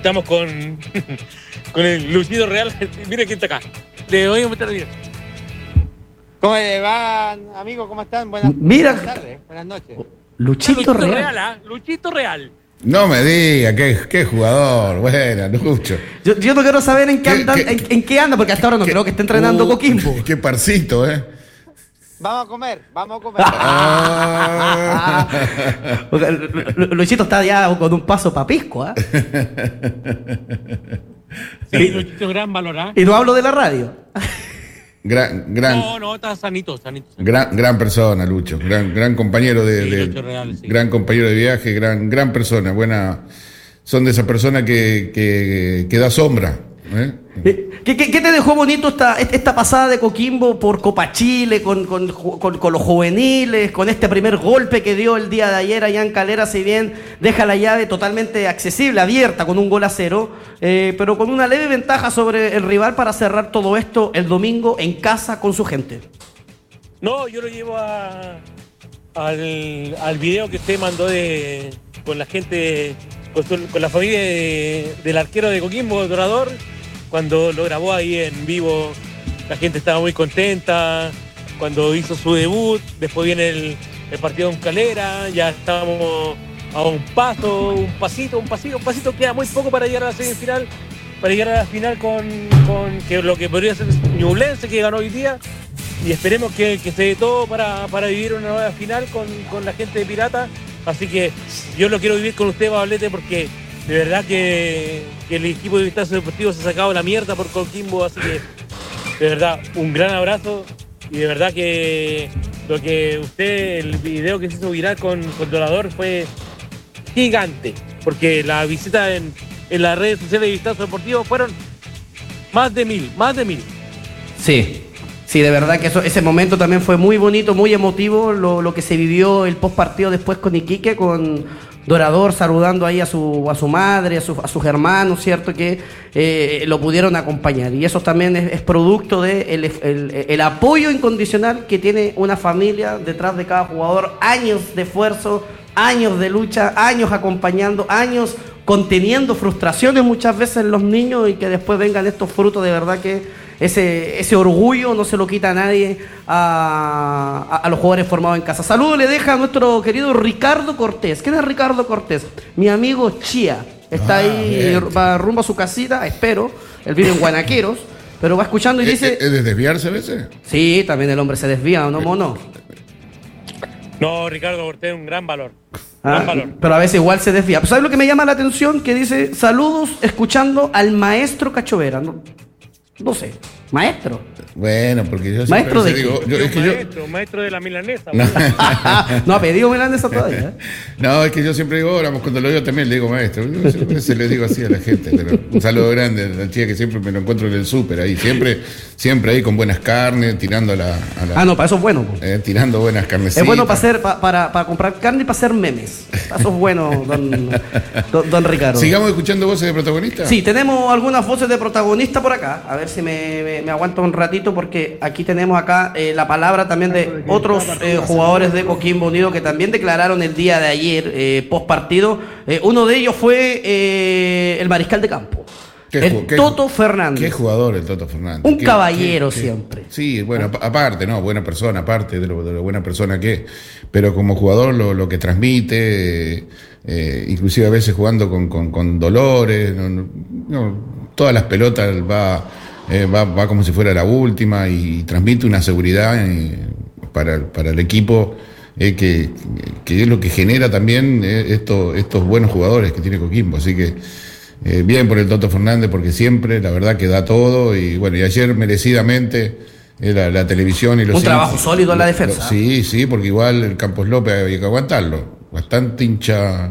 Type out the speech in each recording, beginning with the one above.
estamos con el Luchito Real. Mira quién está acá. Le voy a meter bien. ¿Cómo le van, amigos? ¿Cómo están? Buenas tardes, buenas noches. Luchito Real. Luchito Real. No me diga, qué jugador. Buena, Lucho. Yo no quiero saber en qué anda, porque hasta ahora no creo que esté entrenando Coquimbo. Qué parcito, ¿eh? Vamos a comer. Luchito está ya con un paso para Pisco, ¿eh? Sí, Luchito, gran valor, Y no hablo de la radio. No, está sanito. Gran persona, Lucho. Gran compañero Real, sí. Gran compañero de viaje, gran persona. Buena. Son de esa persona que da sombra. ¿Qué te dejó bonito esta pasada de Coquimbo por Copa Chile, con los juveniles, con este primer golpe que dio el día de ayer allá en Calera? Si bien deja la llave totalmente accesible, abierta, con un 1-0, pero con una leve ventaja sobre el rival para cerrar todo esto el domingo en casa con su gente. No, yo lo llevo al video que usted mandó con la gente, con la familia del arquero de Coquimbo, Dorador. Cuando lo grabó ahí en vivo, la gente estaba muy contenta. Cuando hizo su debut, después viene el partido en Calera, ya estamos a un pasito, queda muy poco para llegar a la semifinal, para llegar a la final con que lo que podría ser Ñublense, que ganó hoy día, y esperemos que se dé todo para vivir una nueva final con la gente de Pirata. Así que yo lo quiero vivir con usted, Pablete, porque de verdad que el equipo de Vistazo Deportivo se ha sacado la mierda por Coquimbo, así que de verdad un gran abrazo, y de verdad que lo que el video que se hizo viral con Dorador fue gigante, porque la visita en las redes sociales de Vistazo Deportivo fueron más de 1000. Sí, de verdad que ese momento también fue muy bonito, muy emotivo, lo que se vivió el post partido después con Iquique, con Dorador saludando ahí a su madre, a sus hermanos, ¿cierto? Que lo pudieron acompañar. Y eso también es producto de el apoyo incondicional que tiene una familia detrás de cada jugador. Años de esfuerzo, años de lucha, años acompañando, años conteniendo frustraciones muchas veces en los niños, y que después vengan estos frutos. De verdad que ese orgullo no se lo quita a nadie a los jugadores formados en casa. Saludos le deja a nuestro querido Ricardo Cortés. ¿Quién es Ricardo Cortés? Mi amigo Chía. Está ahí, bien. Va rumbo a su casita, espero. Él vive en Guanaqueros, pero va escuchando y dice... ¿Es de desviarse a veces? Sí, también el hombre se desvía, ¿no, mono? No, Ricardo Cortés, un gran valor. Gran valor. Pero a veces igual se desvía. ¿Sabes lo que me llama la atención? Que dice, saludos escuchando al maestro Cachovera. No sé, maestro. Bueno, porque yo siempre ¿Maestro de digo... Maestro de la milanesa. No ha pedido milanesa todavía. No, es que yo siempre digo, ahora cuando lo digo también le digo maestro. Se le digo así a la gente. Pero un saludo grande a la chica que siempre me lo encuentro en el súper ahí. Siempre ahí con buenas carnes, tirando a la... no, para eso es bueno. Tirando buenas carnecitas. Es bueno para comprar carne y para hacer memes. Para eso es bueno, don Ricardo. ¿Sigamos escuchando voces de protagonistas? Sí, tenemos algunas voces de protagonista por acá. A ver si me aguanto un ratito, porque aquí tenemos la palabra también de otros jugadores de Coquimbo Unido que también declararon el día de ayer post partido. Uno de ellos fue el mariscal de campo, Toto Fernández. Qué jugador el Toto Fernández. Un caballero siempre. Sí, bueno, aparte, ¿no? Buena persona, aparte de lo buena persona que es. Pero como jugador lo que transmite, inclusive a veces jugando con dolores, todas las pelotas va como si fuera la última, y transmite una seguridad para el equipo que es lo que genera también estos buenos jugadores que tiene Coquimbo. Así que bien por el Toto Fernández, porque siempre la verdad que da todo, y bueno, y ayer merecidamente la televisión y los... Un trabajo sólido en la defensa. Sí, porque igual el Campos López había que aguantarlo, bastante hincha.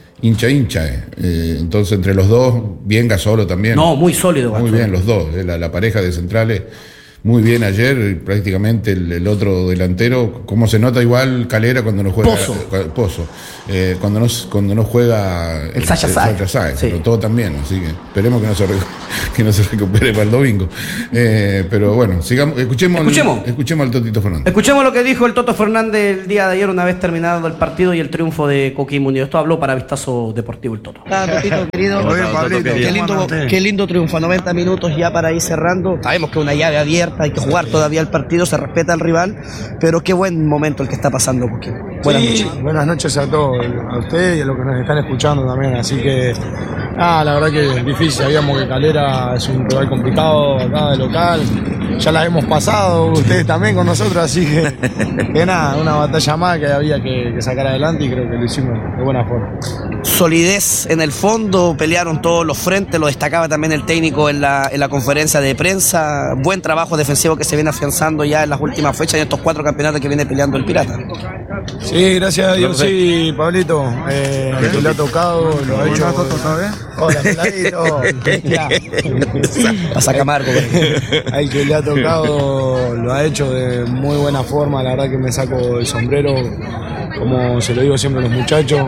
Entonces entre los dos, bien Gasolo también. No, muy sólido. Muy bien los dos, la pareja de centrales muy bien ayer, prácticamente el otro delantero, como se nota igual Calera cuando no juega Pozo, cuando no juega el Sasha Sáez, sí. Pero todo también, así que esperemos que no se recupere para el domingo. Pero bueno, escuchemos al Totito Fernández. Escuchemos lo que dijo el Toto Fernández el día de ayer una vez terminado el partido y el triunfo de Coquimbo Unido. Esto habló para Vistazo Deportivo el Toto. Totito querido, qué lindo triunfo, 90 minutos ya para ir cerrando. Sabemos que una llave abierta, hay que jugar todavía el partido, se respeta al rival, pero qué buen momento el que está pasando Coquimbo. Buenas noches a todos, a ustedes y a los que nos están escuchando también, así que la verdad que es difícil, sabíamos que Calera es un rival complicado acá de local, ya la hemos pasado, ustedes también con nosotros, así que nada, una batalla más que había que sacar adelante y creo que lo hicimos de buena forma. Solidez en el fondo, pelearon todos los frentes, lo destacaba también el técnico en la conferencia de prensa, buen trabajo defensivo que se viene afianzando ya en las últimas fechas en estos 4 campeonatos que viene peleando el Pirata. Sí, gracias a Dios, sí, Pablito, que le ha tocado, lo ha hecho. Hola, peladito. Pasa a Camargo. Al que le ha tocado lo ha hecho de muy buena forma, la verdad que me saco el sombrero, como se lo digo siempre a los muchachos.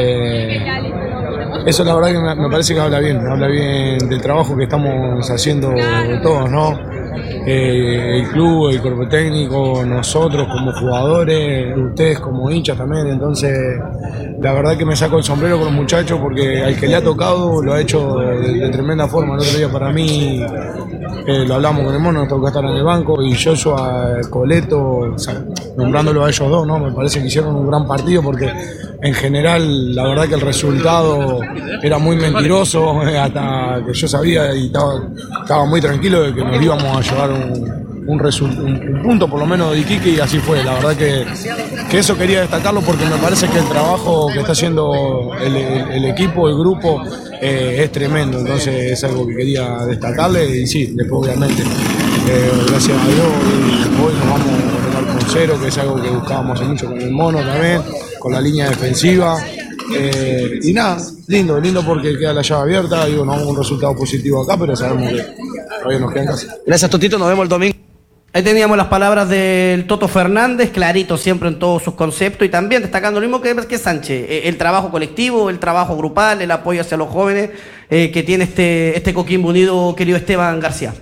Eso la verdad que me parece que habla bien del trabajo que estamos haciendo todos, ¿no? El club, el cuerpo técnico, nosotros como jugadores, ustedes como hinchas también, entonces la verdad que me saco el sombrero con los muchachos porque al que le ha tocado lo ha hecho de tremenda forma. El otro día para mí, lo hablamos con el Mono, nos tocó estar en el banco y Joshua, Coleto, o sea, nombrándolo a ellos dos, ¿no? Me parece que hicieron un gran partido porque en general la verdad que el resultado era muy mentiroso, hasta que yo sabía y estaba muy tranquilo de que nos íbamos a llevar un punto por lo menos de Iquique y así fue. La verdad que eso quería destacarlo porque me parece que el trabajo que está haciendo el equipo, el grupo, es tremendo, entonces es algo que quería destacarle y sí, después obviamente gracias a Dios hoy nos vamos a ganar con 0, que es algo que buscábamos hace mucho con el Mono también, con la línea defensiva. Y nada, lindo porque queda la llave abierta, digo, no un resultado positivo acá, pero sabemos que todavía nos queda en casa. Gracias, Totito, nos vemos el domingo. Ahí teníamos las palabras del Toto Fernández, clarito siempre en todos sus conceptos y también destacando lo mismo que Sánchez, el trabajo colectivo, el trabajo grupal, el apoyo hacia los jóvenes que tiene este Coquimbo Unido, querido Esteban García.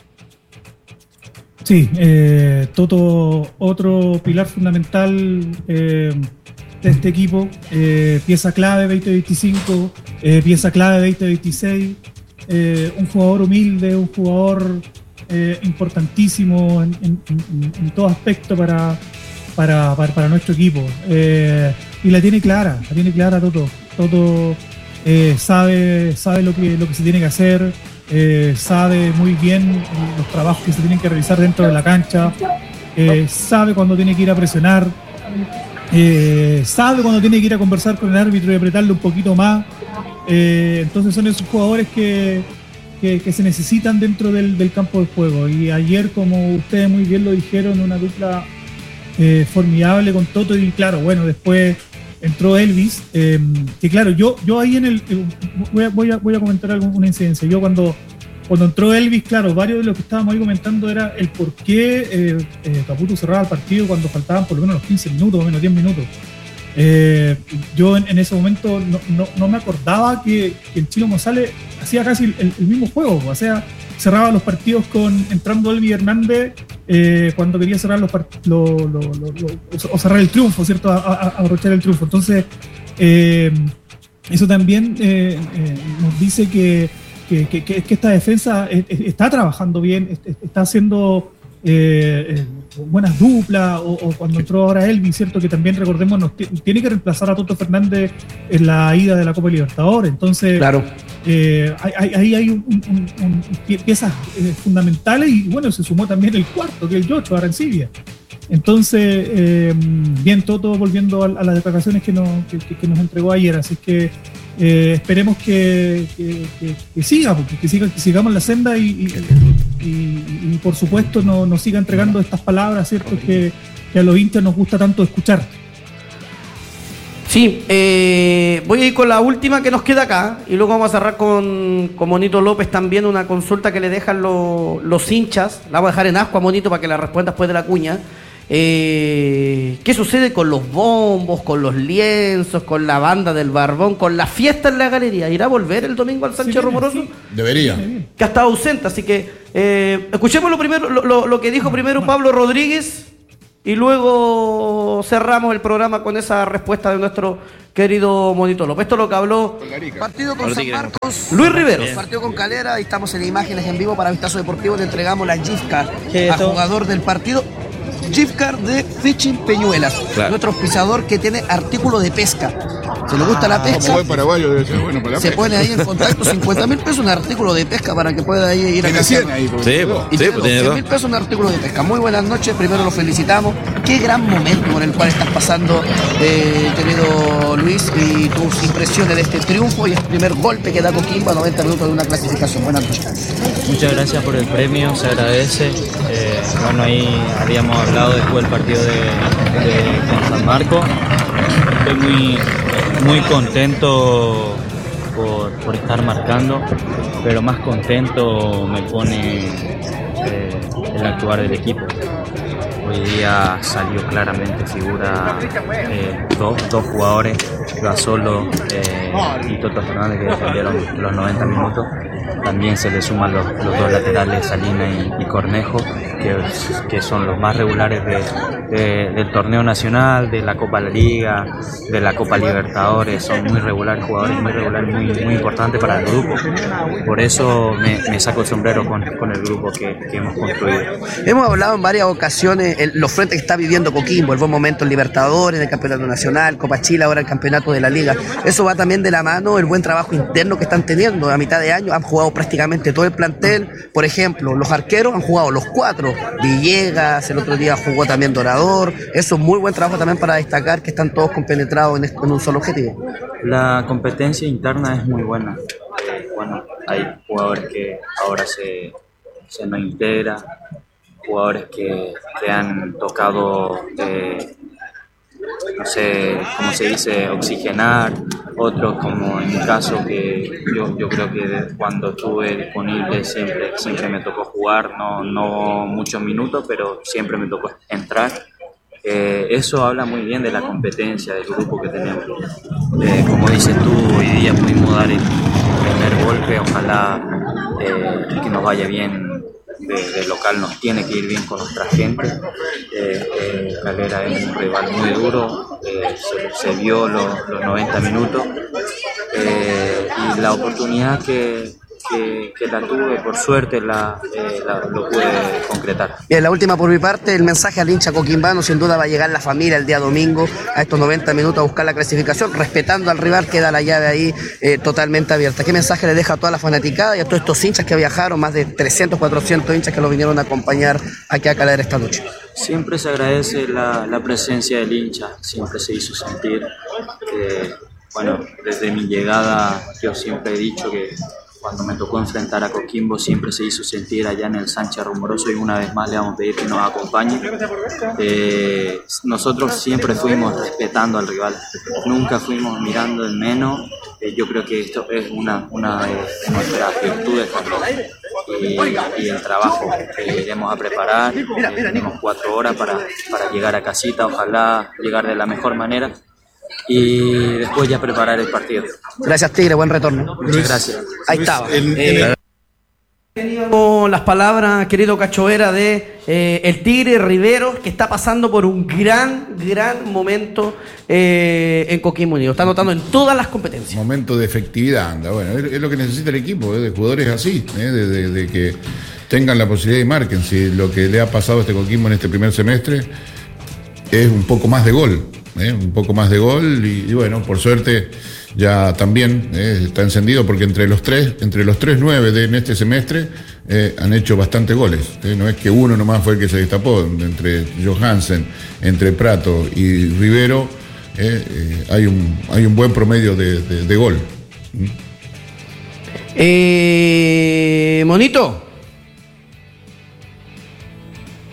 Sí, Toto, otro pilar fundamental de este equipo, pieza clave 2025, pieza clave 2026, un jugador humilde, un jugador importantísimo en todo aspecto para nuestro equipo, y la tiene clara Toto. Toto sabe lo que se tiene que hacer, sabe muy bien los trabajos que se tienen que realizar dentro de la cancha, sabe cuando tiene que ir a presionar, sabe cuando tiene que ir a conversar con el árbitro y apretarle un poquito más. Entonces son esos jugadores que se necesitan dentro del campo de juego, y ayer, como ustedes muy bien lo dijeron, una dupla formidable con Toto. Y claro, bueno, después entró Elvis, que claro, yo ahí voy a comentar una incidencia. Yo cuando entró Elvis, claro, varios de los que estábamos ahí comentando era el por qué Caputo cerraba el partido cuando faltaban por lo menos los 15 minutos o menos 10 minutos. Yo en ese momento no me acordaba que el Chilo González hacía casi el mismo juego, o sea, cerraba los partidos entrando Elvis Hernández cuando quería cerrar o cerrar el triunfo, ¿cierto? Abrochar el triunfo. Entonces, eso también nos dice que esta defensa está trabajando bien, está haciendo buenas duplas, o cuando entró ahora Elvis, ¿cierto? Que también, recordemos, tiene que reemplazar a Toto Fernández en la ida de la Copa Libertadores. Entonces, claro, ahí hay piezas fundamentales, y bueno, se sumó también el cuarto, que es el Yocho Arancibia. Entonces, bien, Toto volviendo a las declaraciones que nos entregó ayer, así que esperemos que siga, porque que sigamos la senda y por supuesto nos siga entregando estas palabras, ¿cierto? Que a los hinchas nos gusta tanto escuchar. Sí, voy a ir con la última que nos queda acá y luego vamos a cerrar con Monito López también una consulta que le dejan los hinchas. La voy a dejar en asco a Monito para que la responda después de la cuña. ¿Qué sucede con los bombos, con los lienzos, con la banda del Barbón, con la fiesta en la galería? ¿Irá a volver el domingo al Sánchez Rumoroso? Sí. Debería. Que ha estado ausente, así que escuchemos lo que dijo primero Pablo Rodríguez y luego cerramos el programa con esa respuesta de nuestro querido Monito López. Esto es lo que habló partido con San Marcos, Luis Riveros. Partido con Calera, y estamos en imágenes en vivo para Vistazo Deportivo. Le entregamos la gift card al jugador del partido. Gift card de Fishing Peñuelas, claro. Nuestro auspiciador que tiene artículo de pesca. Si le gusta la pesca, como buen paraguayo debe ser bueno para la se pesca. Pone ahí en contacto 50.000 pesos un artículo de pesca para que pueda ahí ir a casa. Tiene 100 ahí. Y tiene 100.000 pesos un artículo de pesca. Muy buenas noches, primero lo felicitamos. Qué gran momento por el cual estás pasando, querido Luis, y tus impresiones de este triunfo y el primer golpe que da Coquimbo a 90 minutos de una clasificación. Buenas noches. Muchas gracias por el premio, se agradece. Bueno, ahí habíamos hablado después del partido con San Marcos. Estoy muy contento por estar marcando, pero más contento me pone el actuar del equipo. Hoy día salió claramente figura dos jugadores, Gasolo y Toto Fernández, que defendieron los 90 minutos. También se le suman los dos laterales, Salina y Cornejo, que son los más regulares del torneo nacional, de la Copa de la Liga, de la Copa Libertadores. Son muy regulares, jugadores muy regulares, muy importantes para el grupo. Por eso me saco el sombrero con el grupo que hemos construido. Hemos hablado en varias ocasiones los frentes que está viviendo Coquimbo, el buen momento en Libertadores, en el Campeonato Nacional, Copa Chile, ahora el Campeonato de la Liga. Eso va también de la mano el buen trabajo interno que están teniendo. A mitad de año han jugado prácticamente todo el plantel. Por ejemplo, los arqueros han jugado los 4. Villegas, el otro día jugó también Dorador. Eso es muy buen trabajo también para destacar que están todos compenetrados en un solo objetivo. La competencia interna es muy buena. Bueno, hay jugadores que ahora se nos integra, jugadores que han tocado, no sé cómo se dice, oxigenar, otros como en mi caso, que yo creo que cuando estuve disponible siempre me tocó jugar, no muchos minutos, pero siempre me tocó entrar. Eso habla muy bien de la competencia del grupo que tenemos. Como dices tú, hoy día pudimos dar el primer golpe, ojalá que nos vaya bien. De local nos tiene que ir bien con nuestra gente. Calera es un rival muy duro, se vio los 90 minutos y la oportunidad que la tuve, por suerte lo pude concretar. Bien, la última por mi parte, el mensaje al hincha coquimbano. Sin duda va a llegar la familia el día domingo a estos 90 minutos a buscar la clasificación, respetando al rival, queda la llave ahí totalmente abierta. ¿Qué mensaje le deja a toda la fanaticada y a todos estos hinchas que viajaron, más de 300, 400 hinchas que lo vinieron a acompañar aquí a Calera esta noche? Siempre se agradece la presencia del hincha, siempre se hizo sentir. Bueno, desde mi llegada yo siempre he dicho que cuando me tocó enfrentar a Coquimbo siempre se hizo sentir allá en el Sánchez Rumoroso, y una vez más le vamos a pedir que nos acompañe. Nosotros siempre fuimos respetando al rival, nunca fuimos mirando en menos. Yo creo que esto es una de nuestras virtudes y el trabajo que iremos a preparar. Tenemos 4 horas para llegar a casita, ojalá llegar de la mejor manera y después ya preparar el partido. Gracias, Tigre, buen retorno. Muchas gracias. Ahí estaba. Teníamos las palabras, querido Cachovera, de el Tigre Riveros, que está pasando por un gran momento en Coquimbo Unido. Está notando en todas las competencias. Momento de efectividad, anda. Bueno, es lo que necesita el equipo, de jugadores así, de que tengan la posibilidad y marquen. Si lo que le ha pasado a este Coquimbo en este primer semestre es un poco más de gol. Un poco más de gol y bueno, por suerte ya también está encendido, porque entre los tres 9 en este semestre han hecho bastante goles. No es que uno nomás fue el que se destapó. Entre Johansen, entre Prato y Rivero hay un buen promedio de gol. Monito.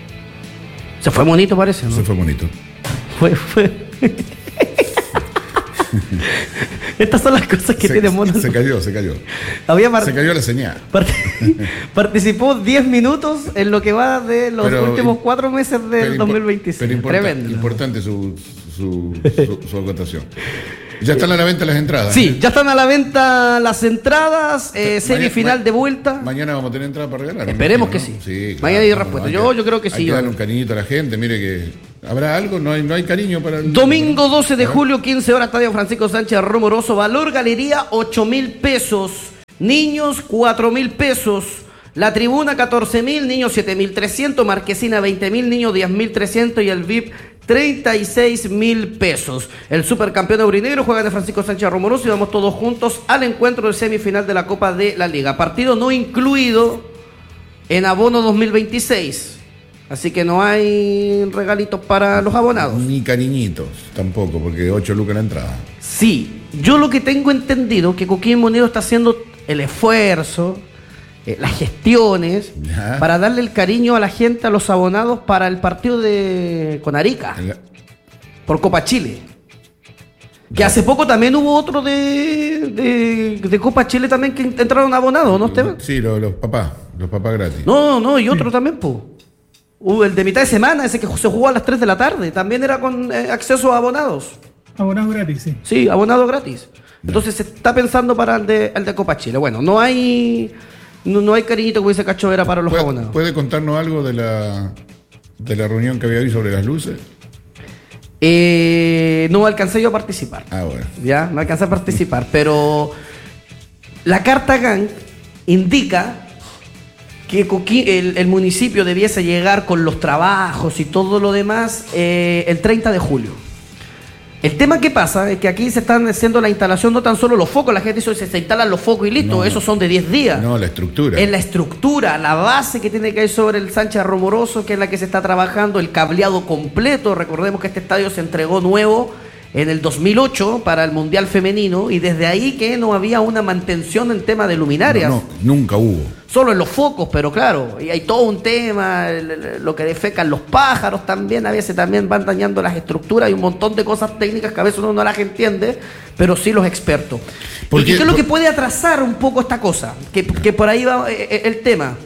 Se fue Monito, parece, ¿no? Se fue Monito. Fue. Estas son las cosas que tiene Mono. Se cayó. Se cayó la señal. Participó 10 minutos en lo que va de los últimos 4 meses del 2026. Tremendo. Importante su acotación. ¿Ya están a la venta las entradas? Sí, ya están a la venta las entradas, semifinal de vuelta. Mañana vamos a tener entradas para regalar. Esperemos que sí. Sí, claro, mañana hay respuesta. Yo creo que sí. Hay que darle un cariñito a la gente. Mire que habrá algo, no hay cariño para el... Domingo 12 de julio, 15 horas, Estadio Francisco Sánchez Romoroso. Valor galería, 8.000 pesos. Niños, 4.000 pesos. La tribuna, 14.000. Niños, 7.300. Marquesina, 20.000. Niños, 10.300. Y el VIP, 36.000 pesos. El supercampeón aurinegro juega de Francisco Sánchez Romoroso y vamos todos juntos al encuentro de semifinal de la Copa de la Liga. Partido no incluido en abono 2026. Así que no hay regalitos para los abonados. Ni cariñitos tampoco, porque 8 lucas la entrada. Sí, yo lo que tengo entendido que Coquimbo Unido está haciendo el esfuerzo, las gestiones para darle el cariño a la gente, a los abonados para el partido con Arica por Copa Chile. Que hace poco también hubo otro de Copa Chile también que entraron abonados, ¿no, Esteban? Sí, los papás gratis. No, y otro también, pues. Hubo el de mitad de semana, ese que se jugó a las 3 de la tarde, también era con acceso a abonados. Abonados gratis, sí. Sí, abonados gratis. Entonces se está pensando para el de Copa Chile. Bueno, no hay cariñito, como dice Cacho Vera, para los abonados. ¿Puede contarnos algo de la reunión que había hoy sobre las luces? No alcancé yo a participar. Bueno. Ya, no alcancé a participar, pero la carta GAN indica que el municipio debiese llegar con los trabajos y todo lo demás el 30 de julio. El tema que pasa es que aquí se están haciendo la instalación, no tan solo los focos, la gente dice se instalan los focos y listo, esos son de 10 días. No, la estructura. Es la estructura, la base que tiene que ir sobre el Sánchez Romoroso, que es la que se está trabajando, el cableado completo. Recordemos que este estadio se entregó nuevo en el 2008 para el Mundial Femenino y desde ahí que no había una mantención en tema de luminarias. No, nunca hubo. Solo en los focos, pero claro, y hay todo un tema, lo que defecan los pájaros también, a veces también van dañando las estructuras, hay un montón de cosas técnicas que a veces uno no las entiende, pero sí los expertos. ¿Y qué es lo que puede atrasar un poco esta cosa? Que por ahí va el tema.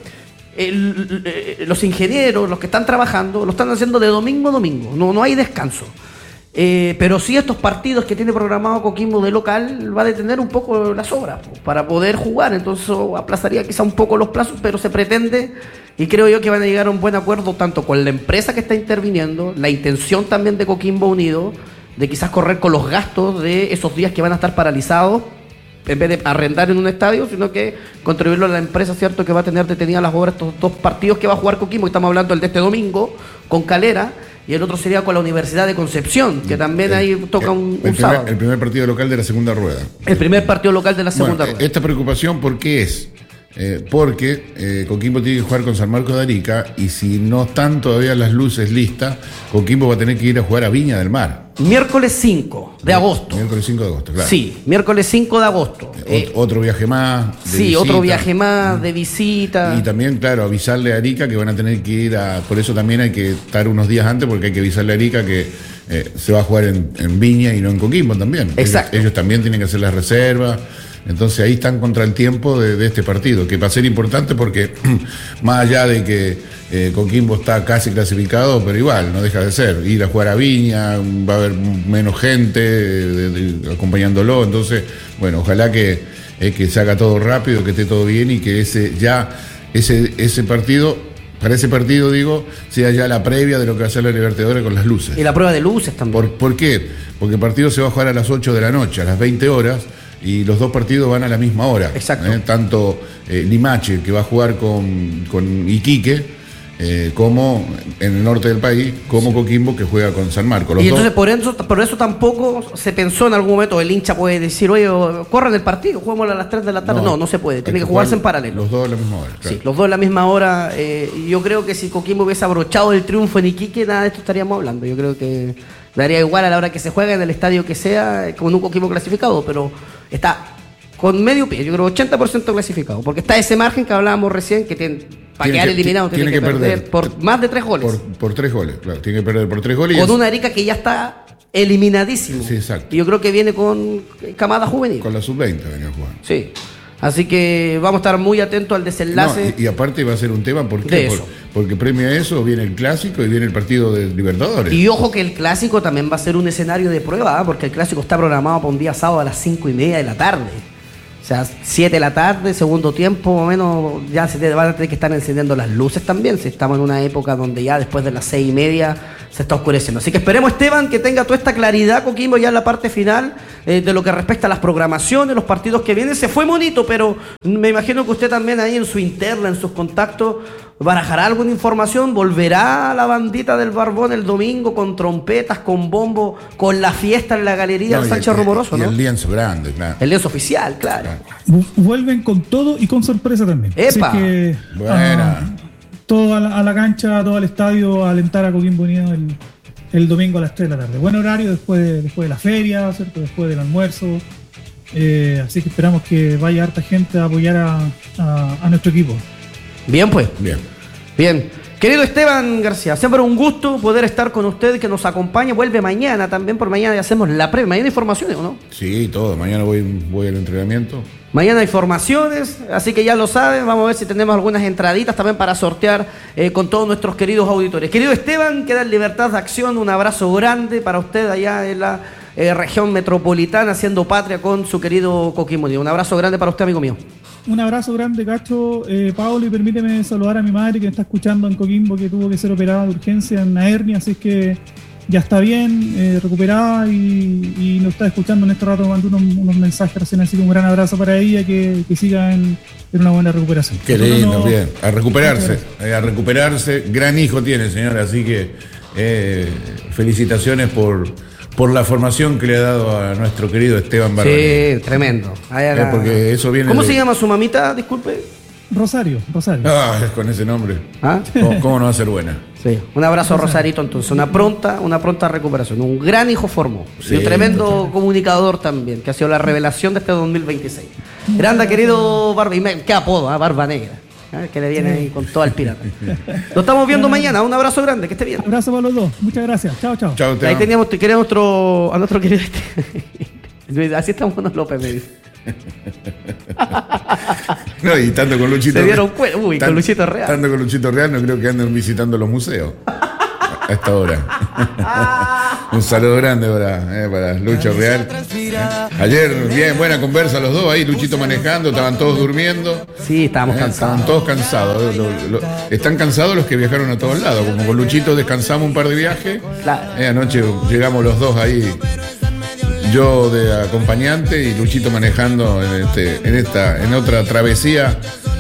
Los ingenieros, los que están trabajando, lo están haciendo de domingo a domingo, no hay descanso. Pero sí estos partidos que tiene programado Coquimbo de local va a detener un poco las obras para poder jugar, entonces eso aplazaría quizá un poco los plazos, pero se pretende y creo yo que van a llegar a un buen acuerdo tanto con la empresa que está interviniendo, la intención también de Coquimbo Unido de quizás correr con los gastos de esos días que van a estar paralizados en vez de arrendar en un estadio, sino que contribuirlo a la empresa, cierto, que va a tener detenidas las obras estos 2 partidos que va a jugar Coquimbo, estamos hablando del de este domingo con Calera y el otro sería con la Universidad de Concepción, que también ahí toca un sábado. El primer partido local de la segunda rueda. El primer partido local de la segunda rueda. Esta preocupación, ¿por qué es? Porque Coquimbo tiene que jugar con San Marcos de Arica y si no están todavía las luces listas, Coquimbo va a tener que ir a jugar a Viña del Mar. Miércoles 5 de agosto. Miércoles 5 de agosto, claro. Sí, miércoles 5 de agosto. Otro viaje más. Otro viaje más de visita. Y también, claro, avisarle a Arica que van a tener que ir por eso también hay que estar unos días antes porque hay que avisarle a Arica que se va a jugar en Viña y no en Coquimbo también. Exacto. Ellos también tienen que hacer las reservas. Entonces ahí están contra el tiempo de este partido, que va a ser importante porque más allá de que Coquimbo está casi clasificado, pero igual, no deja de ser. Ir a jugar a Viña, va a haber menos gente acompañándolo, entonces, bueno, ojalá que se haga todo rápido, que esté todo bien y que ese partido, para ese partido digo, sea ya la previa de lo que va a ser la Libertadores con las luces. Y la prueba de luces también. ¿Por qué? Porque el partido se va a jugar a las 8 de la noche, a las 20 horas, y los 2 partidos van a la misma hora. Exacto. Tanto Limache, que va a jugar con Iquique, como en el norte del país, como Coquimbo, que juega con San Marcos. Y entonces por eso tampoco se pensó en algún momento, el hincha puede decir, oye, corran el partido, juguémoslo a las 3 de la tarde. No se puede, tiene que jugarse en paralelo. Los 2 a la misma hora. Claro. Sí, los 2 a la misma hora. Yo creo que si Coquimbo hubiese abrochado el triunfo en Iquique, nada de esto estaríamos hablando. Yo creo que daría igual a la hora que se juegue en el estadio que sea, con un Coquimbo clasificado, pero está con medio pie, yo creo 80% clasificado, porque está ese margen que hablábamos recién, que para quedar eliminado tiene que perder por más de 3 goles. Por 3 goles, claro, tiene que perder por 3 goles. Con una Arica que ya está eliminadísimo. Sí, exacto. Y yo creo que viene con camada juvenil. Con la sub-20 venía jugando. Sí. Así que vamos a estar muy atentos al desenlace. No, y aparte va a ser un tema, ¿por qué? Porque premio a eso viene el clásico y viene el partido de Libertadores. Y ojo que el clásico también va a ser un escenario de prueba, porque el clásico está programado para un día sábado a las 5:30 de la tarde. O sea, 7 de la tarde, segundo tiempo, más o menos, ya se van a tener que estar encendiendo las luces también. Si estamos en una época donde ya después de las 6:30 se está oscureciendo. Así que esperemos, Esteban, que tenga toda esta claridad, Coquimbo, ya en la parte final de lo que respecta a las programaciones, los partidos que vienen. Se fue bonito, pero me imagino que usted también ahí en su interna, en sus contactos, barajará alguna información. ¿Volverá la bandita del Barbón el domingo con trompetas, con bombo, con la fiesta en la galería del Sánchez Rumoroso? Y el lienzo grande, claro. El lienzo oficial, claro. Vuelven con todo y con sorpresa también. ¡Epa! Así que, buena. todo a la cancha, todo al estadio, a alentar a Coquimbo Unido el domingo a las 3 de la tarde. Buen horario después de la feria, ¿cierto? Después del almuerzo. Así que esperamos que vaya harta gente a apoyar a nuestro equipo. Bien, pues. Bien. Querido Esteban García, siempre un gusto poder estar con usted, que nos acompañe. Vuelve mañana también, por mañana ya hacemos la previa. ¿Mañana hay formaciones o no? Sí, todo. Mañana voy al entrenamiento. Mañana hay formaciones, así que ya lo saben. Vamos a ver si tenemos algunas entraditas también para sortear con todos nuestros queridos auditores. Querido Esteban, queda en libertad de acción. Un abrazo grande para usted allá en la región metropolitana, haciendo patria con su querido Coquimbo Unido. Un abrazo grande para usted, amigo mío. Un abrazo grande, Cacho. Pablo, y permíteme saludar a mi madre que está escuchando en Coquimbo, que tuvo que ser operada de urgencia en una hernia, así es que ya está bien, recuperada y nos está escuchando en este rato. Mandó unos mensajes recién, así que un gran abrazo para ella, que siga en una buena recuperación. Qué lindo, bien. A recuperarse. Gran hijo tiene, señora, así que felicitaciones por la formación que le ha dado a nuestro querido Esteban Barbón. Sí, tremendo. Porque eso viene. ¿Cómo se llama su mamita? Disculpe. Rosario. Es con ese nombre. ¿Ah? ¿Cómo no va a ser buena? Sí, un abrazo a Rosarito entonces, una pronta recuperación. Un gran hijo formó, sí, y un tremendo comunicador también, que ha sido la revelación de este 2026. Grande, querido Barba, y qué apodo, Barba Negra, que le viene ahí con todo el pirata. Lo estamos viendo mañana, un abrazo grande, que esté bien. Un abrazo para los dos, muchas gracias, chao. Ahí teníamos a nuestro querido así estamos con López, me dice. No, y tanto con Luchito. Se dieron cuenta, con Luchito Real. Tanto con Luchito Real, no creo que anden visitando los museos a esta hora. Un saludo grande para Lucho Real. Ayer, bien, buena conversa los dos ahí, Luchito manejando, estaban todos durmiendo. Sí, estábamos cansados. Estaban todos cansados. Están cansados los que viajaron a todos lados. Como con Luchito descansamos un par de viajes. Claro. Tanoche llegamos los dos ahí. Yo de acompañante y Luchito manejando en otra travesía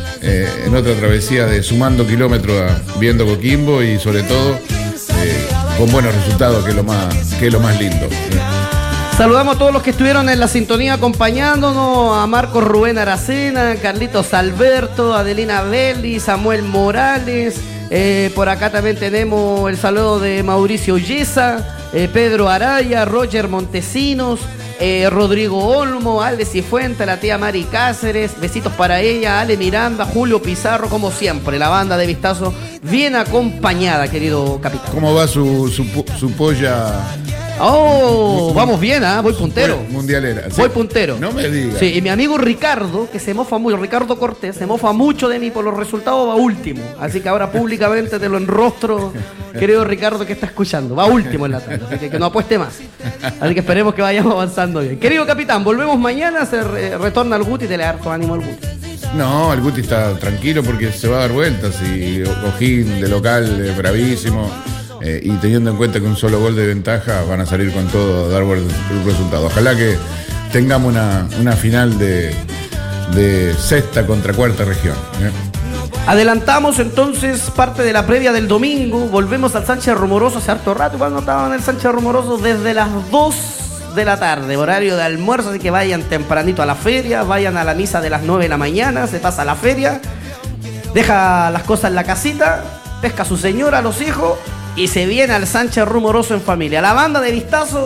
de sumando kilómetros viendo Coquimbo y sobre todo con buenos resultados, que es lo más lindo. Saludamos a todos los que estuvieron en la sintonía acompañándonos, a Marcos Rubén Aracena, Carlitos Alberto, Adelina Belli, Samuel Morales. Por acá también tenemos el saludo de Mauricio Yesa, Pedro Araya, Roger Montesinos, Rodrigo Olmo, Ale Cifuente, la tía Mari Cáceres, besitos para ella, Ale Miranda, Julio Pizarro, como siempre, la banda de Vistazo bien acompañada, querido capitán. ¿Cómo va su polla? Oh, vamos bien, voy puntero. Mundialera. ¿Sí? Voy puntero. No me digas. Sí, y mi amigo Ricardo, que se mofa mucho, Ricardo Cortés, se mofa mucho de mí por los resultados, va último. Así que ahora públicamente te lo enrostro, querido Ricardo, que está escuchando. Va último en la tarde, así que no apueste más. Así que esperemos que vayamos avanzando bien. Querido capitán, volvemos mañana, se retorna al Guti y te le da harto ánimo al Guti. No, el Guti está tranquilo porque se va a dar vueltas y O'Higgins de local bravísimo. Y teniendo en cuenta que un solo gol de ventaja van a salir con todo a dar el resultado. Ojalá que tengamos una final de sexta contra cuarta región. Adelantamos entonces parte de la previa del domingo. Volvemos al Sánchez Rumoroso hace harto rato. Igual no estaban en el Sánchez Rumoroso desde las 2 de la tarde, horario de almuerzo. Así que vayan tempranito a la feria, vayan a la misa de las 9 de la mañana. Se pasa a la feria, deja las cosas en la casita, pesca a su señora, a los hijos y se viene al Sánchez Rumoroso en familia. La banda de Vistazo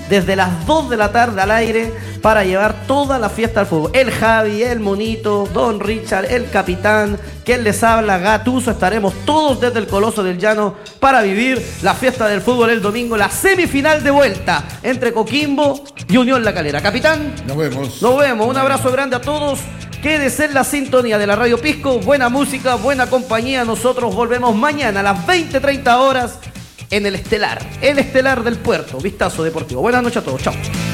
desde las 2 de la tarde al aire para llevar toda la fiesta al fútbol. El Javi, el Monito, Don Richard, el Capitán, quien les habla, Gatuso, estaremos todos desde el Coloso del Llano para vivir la fiesta del fútbol el domingo, la semifinal de vuelta entre Coquimbo y Unión La Calera. Capitán, nos vemos. Nos vemos, un abrazo grande a todos. Quédese en la sintonía de la Radio Pisco, buena música, buena compañía. Nosotros volvemos mañana a las 20:30 horas en el Estelar del Puerto, Vistazo Deportivo. Buenas noches a todos, chao.